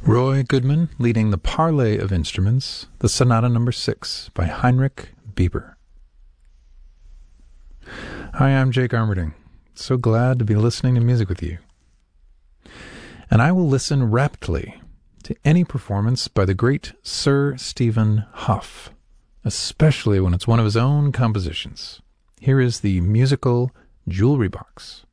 Roy Goodman leading the Parley of Instruments, the Sonata No. 6 by Heinrich Bieber. Hi, I'm Jake Armerding. So glad to be listening to music with you. And I will listen raptly to any performance by the great Sir Stephen Hough, especially when it's one of his own compositions. Here is the musical Jewelry Box.